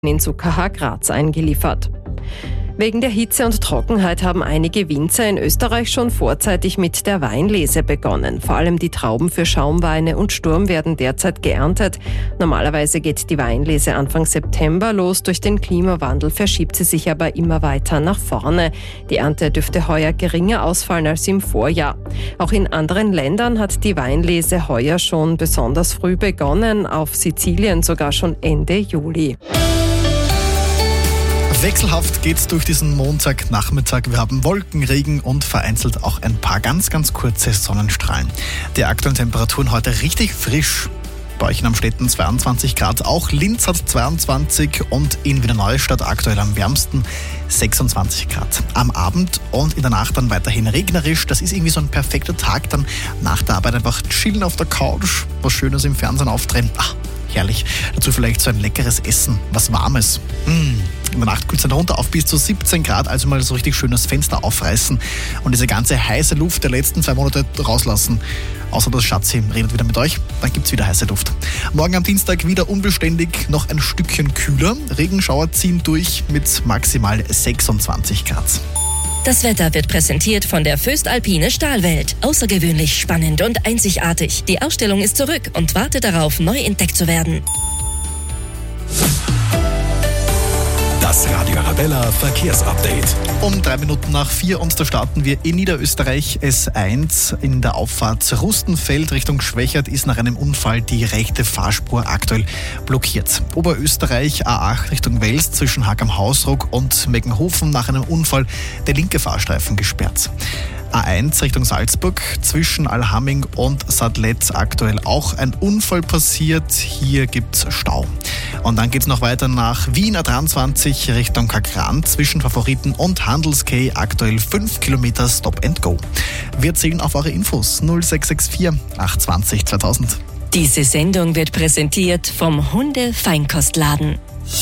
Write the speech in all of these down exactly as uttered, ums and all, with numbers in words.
in S U K H Graz eingeliefert. Wegen der Hitze und Trockenheit haben einige Winzer in Österreich schon vorzeitig mit der Weinlese begonnen. Vor allem die Trauben für Schaumweine und Sturm werden derzeit geerntet. Normalerweise geht die Weinlese Anfang September los. Durch den Klimawandel verschiebt sie sich aber immer weiter nach vorne. Die Ernte dürfte heuer geringer ausfallen als im Vorjahr. Auch in anderen Ländern hat die Weinlese heuer schon besonders früh begonnen, auf Sizilien sogar schon Ende Juli. Wechselhaft geht's durch diesen Montagnachmittag. Wir haben Wolken, Regen und vereinzelt auch ein paar ganz, ganz kurze Sonnenstrahlen. Die aktuellen Temperaturen heute richtig frisch. Bei euch in Amstetten zweiundzwanzig Grad, auch Linz hat zweiundzwanzig und in Wiener Neustadt aktuell am wärmsten sechsundzwanzig Grad. Am Abend und in der Nacht dann weiterhin regnerisch. Das ist irgendwie so ein perfekter Tag, dann nach der Arbeit einfach chillen auf der Couch, was Schönes im Fernsehen aufdrehen. Ach, herrlich. Dazu vielleicht so ein leckeres Essen, was Warmes. Mmh. In der Nacht kühlt es dann runter auf bis zu siebzehn Grad, also mal so richtig schön das Fenster aufreißen und diese ganze heiße Luft der letzten zwei Monate rauslassen. Außer das Schatzi redet wieder mit euch, dann gibt's wieder heiße Luft. Morgen am Dienstag wieder unbeständig, noch ein Stückchen kühler. Regenschauer ziehen durch mit maximal sechsundzwanzig Grad. Das Wetter wird präsentiert von der Föstalpine Stahlwelt. Außergewöhnlich spannend und einzigartig. Die Ausstellung ist zurück und wartet darauf, neu entdeckt zu werden. Das Radio Arabella Verkehrsupdate. Um drei Minuten nach vier und da starten wir in Niederösterreich S eins. In der Auffahrt Rustenfeld Richtung Schwächert ist nach einem Unfall die rechte Fahrspur aktuell blockiert. Oberösterreich A acht Richtung Wels zwischen Haag am Hausruck und Meggenhofen nach einem Unfall der linke Fahrstreifen gesperrt. A eins Richtung Salzburg zwischen Alhamming und Sadletz aktuell auch ein Unfall passiert. Hier gibt's Stau. Und dann geht's noch weiter nach Wien A dreiundzwanzig Richtung Kakran zwischen Favoriten und Handelskay aktuell fünf Kilometer Stop and Go. Wir zählen auf eure Infos null sechs sechs vier acht zwei null zweitausend. Diese Sendung wird präsentiert vom Hunde-Feinkostladen.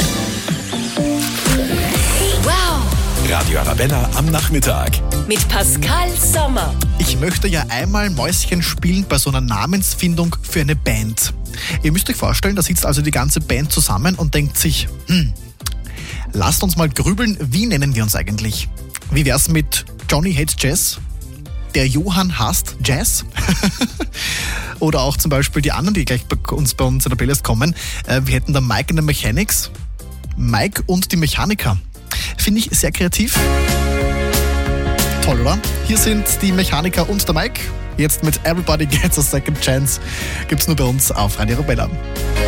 Radio Arabella am Nachmittag. Mit Pascal Sommer. Ich möchte ja einmal Mäuschen spielen bei so einer Namensfindung für eine Band. Ihr müsst euch vorstellen, da sitzt also die ganze Band zusammen und denkt sich, hm, lasst uns mal grübeln, wie nennen wir uns eigentlich? Wie wär's mit Johnny Hates Jazz? Der Johann hasst Jazz? Oder auch zum Beispiel die anderen, die gleich bei uns, bei uns in der Playlist kommen. Wir hätten da Mike and the Mechanics, Mike und die Mechaniker. Finde ich sehr kreativ. Toll, oder? Hier sind die Mechaniker und der Mike. Jetzt mit Everybody Gets a Second Chance. Gibt's nur bei uns auf Radio Arabella.